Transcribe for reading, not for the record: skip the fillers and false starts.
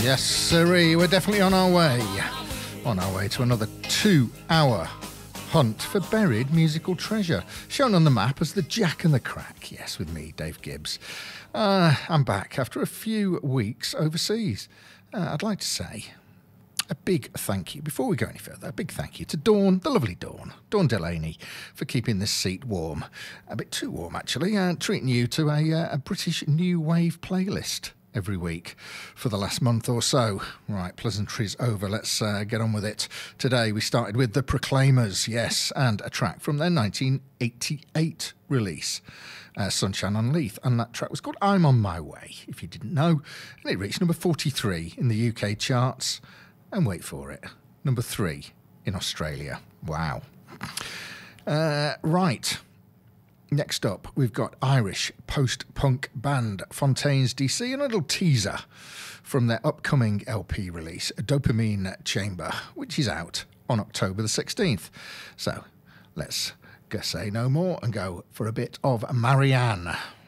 Yes, sirree, we're definitely on our way. On our way to another 2-hour hunt for buried musical treasure, shown on the map as the Jack and the Crack. Yes, with me, Dave Gibbs. I'm back after a few weeks overseas. I'd like to say a big thank you, before we go any further, a big thank you to Dawn, the lovely Dawn Delaney, for keeping this seat warm. A bit too warm, actually, treating you to a British New Wave playlist every week for the last month or so. Right, pleasantries over, let's get on with it. Today we started with The Proclaimers, yes, and a track from their 1988 release, Sunshine on Leith, and that track was called I'm On My Way, if you didn't know, and it reached number 43 in the UK charts, and wait for it, number 3 in Australia. Wow. Right. Next up, we've got Irish post-punk band Fontaines DC, and a little teaser from their upcoming LP release, Dopamine Chamber, which is out on October the 16th. So let's say no more and go for a bit of Marianne.